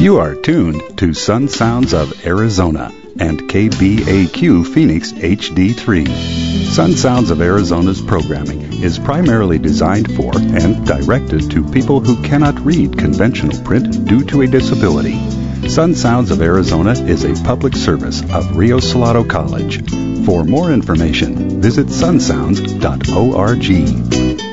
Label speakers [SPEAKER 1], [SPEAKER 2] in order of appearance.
[SPEAKER 1] You are tuned to Sun Sounds of Arizona and KBAQ Phoenix HD3. Sun Sounds of Arizona's programming is primarily designed for and directed to people who cannot read conventional print due to a disability. Sun Sounds of Arizona is a public service of Rio Salado College. For more information, visit sunsounds.org.